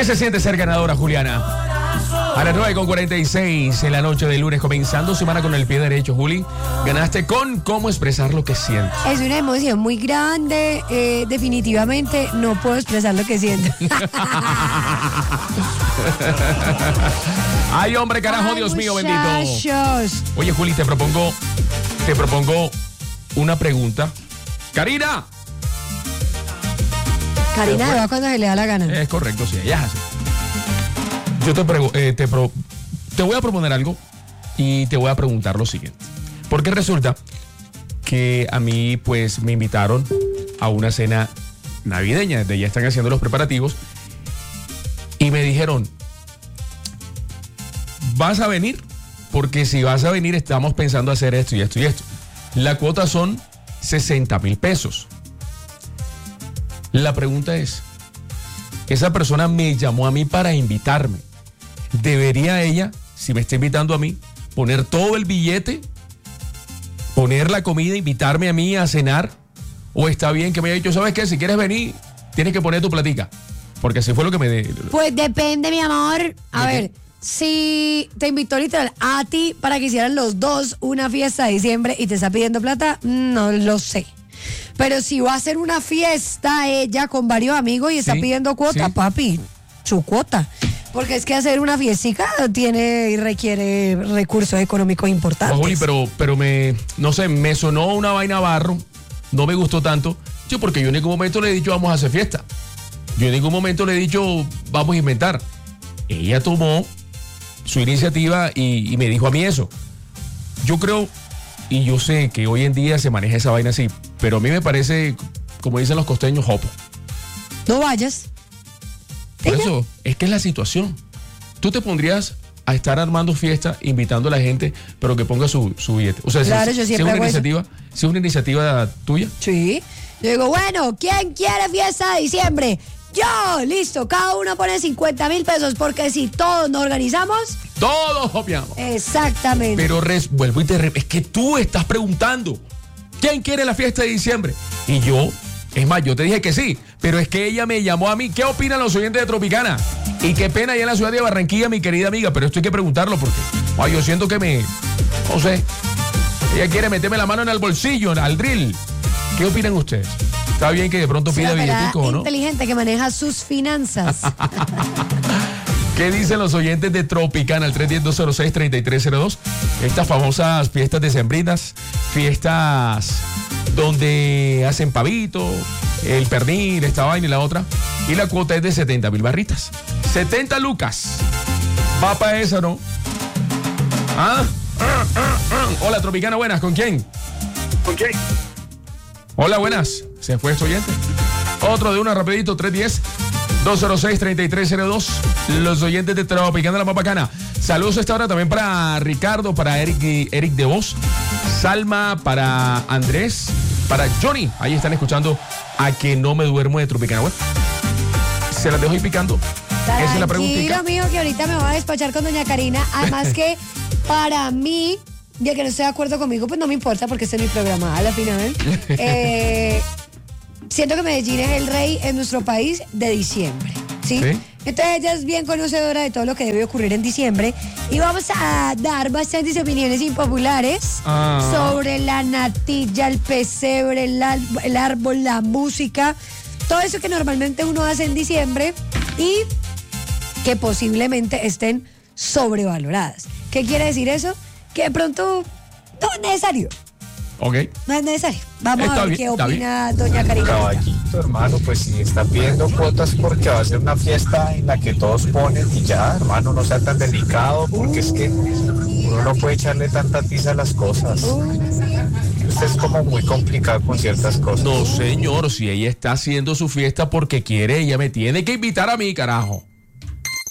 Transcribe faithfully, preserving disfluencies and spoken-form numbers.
¿Qué se siente ser ganadora, Juliana? A las nueve con cuarenta y seis en la noche del lunes, comenzando semana con el pie derecho, Juli. Ganaste con cómo expresar lo que sientes. Es una emoción muy grande. Eh, definitivamente no puedo expresar lo que siento. Ay, hombre, carajo, Ay, Dios mío, muchachos. bendito. Oye, Juli, te propongo, te propongo una pregunta. ¡Karina! Karina va cuando se le da la gana. Es correcto, sí, ella es así. Yo te, pregu- eh, te, pro- te voy a proponer algo y te voy a preguntar lo siguiente. Porque resulta que a mí, pues, me invitaron a una cena navideña. Desde ya están haciendo los preparativos. Y me dijeron, ¿vas a venir? Porque si vas a venir, estamos pensando hacer esto y esto y esto. La cuota son sesenta mil pesos. La pregunta es, esa persona me llamó a mí para invitarme. ¿Debería ella, si me está invitando a mí, poner todo el billete, poner la comida, invitarme a mí a cenar? ¿O está bien que me haya dicho, sabes qué, si quieres venir, tienes que poner tu platica? Porque así fue lo que me... De... Pues depende, mi amor. A ver, si te invitó literal a ti para que hicieran los dos una fiesta de diciembre y te está pidiendo plata, no lo sé. Pero si va a hacer una fiesta ella con varios amigos y está Sí, pidiendo cuota, sí. papi, su cuota. Porque es que hacer una fiestica tiene y requiere recursos económicos importantes. No, Juli, pero, pero me, no sé, me sonó una vaina barro, no me gustó tanto, yo porque yo en ningún momento le he dicho vamos a hacer fiesta. Yo en ningún momento le he dicho vamos a inventar. Ella tomó su iniciativa y, y me dijo a mí eso. Yo creo, y yo sé que hoy en día se maneja esa vaina así, pero a mí me parece, como dicen los costeños, jopo. No vayas. Por Ella- eso, es que es la situación. Tú te pondrías a estar armando fiesta, invitando a la gente, pero que ponga su, su billete. O sea, Claro, si, yo si siempre es una hago eso. iniciativa, si es una iniciativa tuya, Sí. Yo digo, bueno, ¿quién quiere fiesta de diciembre? Yo, listo, cada uno pone cincuenta mil pesos, porque si todos nos organizamos, todos copiamos. exactamente. Pero res, vuelvo y te re- es que tú estás preguntando, ¿quién quiere la fiesta de diciembre? Y yo, es más, yo te dije que sí, pero es que ella me llamó a mí. ¿Qué opinan los oyentes de Tropicana? Y qué pena allá en la ciudad de Barranquilla, mi querida amiga, pero esto hay que preguntarlo porque, ay, yo siento que me, no sé, ella quiere meterme la mano en el bolsillo, al drill. ¿Qué opinan ustedes? Está bien que de pronto Es pida una pelada billetico, ¿no? inteligente que maneja sus finanzas. ¿Qué dicen los oyentes de Tropicana al tres uno cero, dos cero seis, tres tres cero dos? Estas famosas fiestas decembrinas, fiestas donde hacen pavito, el pernil, esta vaina y la otra. Y la cuota es de setenta mil barritas. setenta lucas. Va para esa, ¿no? ¿Ah? Ah, ah, ah. Hola, Tropicana, buenas. ¿Con quién? ¿Con quién? Hola, buenas. Se fue este oyente. Otro de una, rapidito, tres uno cero, dos cero seis, tres tres cero dos. Los oyentes de Tropicana, la más bacana. Saludos a esta hora también para Ricardo, para Eric, y- Eric de Vos, Salma, para Andrés, para Johnny. Ahí están escuchando A Que No Me Duermo de Tropicana. Bueno, se las dejo ahí picando. Esa es la preguntita. Tranquilo, mijo, que ahorita me voy a despachar con doña Karina. Además que para mí, ya que no estoy de acuerdo conmigo, pues no me importa porque este es mi programa a la final. Eh, siento que Medellín es el rey en nuestro país de diciembre, ¿sí? Sí. Entonces ella es bien conocedora de todo lo que debe ocurrir en diciembre y vamos a dar bastantes opiniones impopulares Ah. sobre la natilla, el pesebre, el, al- el árbol, la música, todo eso que normalmente uno hace en diciembre y que posiblemente estén sobrevaloradas. ¿Qué quiere decir eso? Que de pronto no es necesario, Ok. no es necesario. Vamos Está a ver bien, qué está opina doña Karina. Caballito, hermano, pues si está pidiendo cuotas porque va a ser una fiesta en la que todos ponen y ya, hermano, no sea tan delicado porque es que uno no puede echarle tanta tiza a las cosas. Usted es como muy complicado con ciertas cosas. No, señor, si ella está haciendo su fiesta porque quiere, ella me tiene que invitar a mí, carajo.